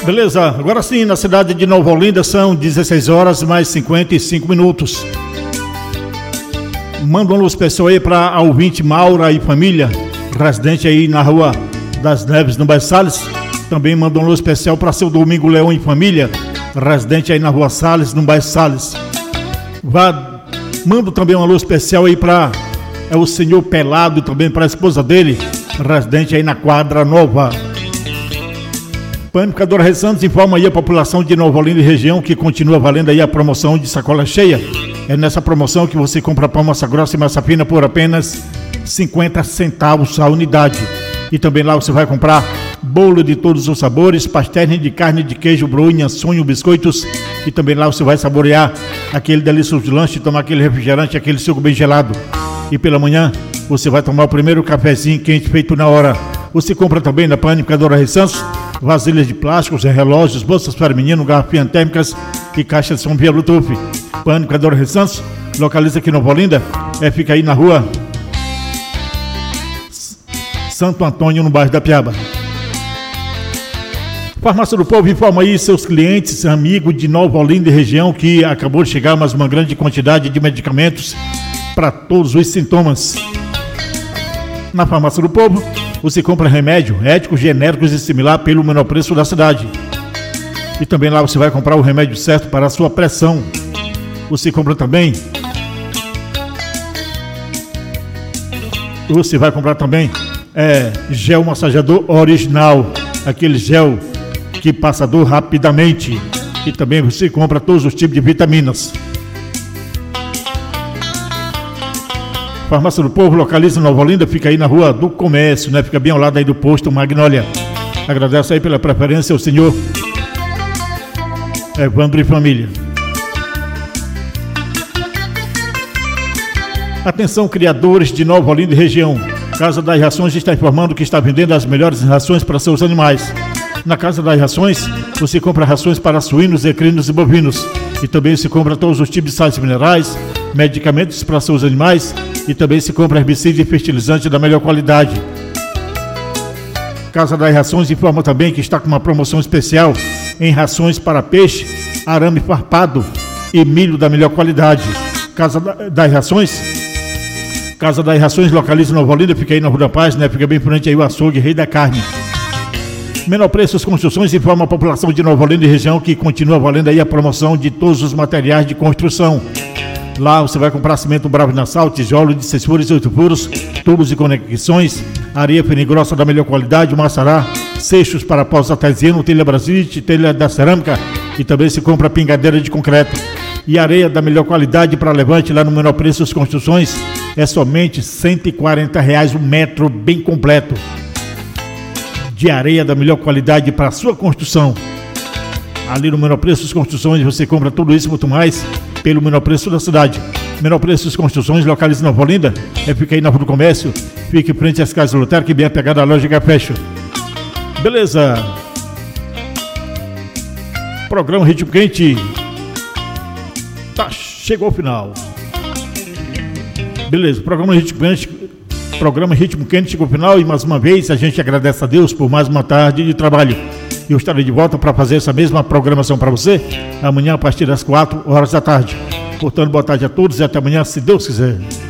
Beleza, agora sim, na cidade de Nova Olinda são 16 horas mais 55 minutos. Manda um alô especial aí para a ouvinte Maura e família, residente aí na Rua das Neves, no bairro Salles. Também manda um alô especial para seu Domingo Leão e família, residente aí na Rua Salles, no bairro Salles. Mando também um alô especial aí para o senhor Pelado e também para a esposa dele, residente aí na Quadra Nova. Panificadora Rei Santos informa aí a população de Nova Olinda e região que continua valendo aí a promoção de sacola cheia. É nessa promoção que você compra pão, massa grossa e massa fina por apenas 50 centavos a unidade. E também lá você vai comprar bolo de todos os sabores, pastéis de carne, de queijo, broinha, sonho, biscoitos. E também lá você vai saborear aquele delicioso lanche, tomar aquele refrigerante, aquele suco bem gelado. E pela manhã você vai tomar o primeiro cafezinho quente feito na hora. Você compra também na Panificadora Rei Santos vasilhas de plásticos, relógios, bolsas para menino, garrafinhas térmicas e caixas de som via Bluetooth. Panificadora Rei Santos, localiza aqui em Nova Olinda, fica aí na rua Santo Antônio, no bairro da Piaba. Farmácia do Povo informa aí seus clientes, amigos de Nova Olinda e região que acabou de chegar mais uma grande quantidade de medicamentos para todos os sintomas. Na Farmácia do Povo, você compra remédio, éticos, genéricos e similar pelo menor preço da cidade. E também lá você vai comprar o remédio certo para a sua pressão. Você compra também. Você vai comprar também gel massageador original, aquele gel que passa a dor rapidamente. E também você compra todos os tipos de vitaminas. Farmácia do Povo, localiza em Nova Olinda, fica aí na Rua do Comércio, né? Fica bem ao lado aí do posto Magnólia. Agradeço aí pela preferência ao senhor Evandro e família. Atenção, criadores de Nova Olinda e região. Casa das Rações está informando que está vendendo as melhores rações para seus animais. Na Casa das Rações, você compra rações para suínos, equinos e bovinos. E também se compra todos os tipos de sais minerais, medicamentos para seus animais e também se compra herbicida e fertilizante da melhor qualidade. Casa das Rações informa também que está com uma promoção especial em rações para peixe, arame farpado e milho da melhor qualidade. Casa das Rações localiza em Nova Olinda, fica aí na Rua da Paz, né? Fica bem frente aí o açougue Rei da Carne. Menor Preços Construções informa a população de Nova Olinda e região que continua valendo aí a promoção de todos os materiais de construção. Lá você vai comprar cimento Bravo Nassau, tijolo de 6 furos e 8 furos, tubos e conexões, areia fina e grossa da melhor qualidade, maçará, seixos para pós artesiano, telha brasite, telha da cerâmica e também se compra pingadeira de concreto. E areia da melhor qualidade para levante lá no Menor Preços Construções é somente R$ 140 o metro bem completo. De areia da melhor qualidade para a sua construção. Ali no Menor Preços Construções você compra tudo isso e muito mais pelo menor preço da cidade. Menor Preços Construções, localiza em Nova Olinda, fica aí na Rua do Comércio, fica em frente às casas lotéricas, bem apegada à loja Café. Beleza? Programa Ritmo Quente chegou ao final. Beleza, programa Ritmo Quente chegou ao final e mais uma vez a gente agradece a Deus por mais uma tarde de trabalho. Eu estarei de volta para fazer essa mesma programação para você amanhã a partir das 4 horas da tarde. Portanto, boa tarde a todos e até amanhã, se Deus quiser.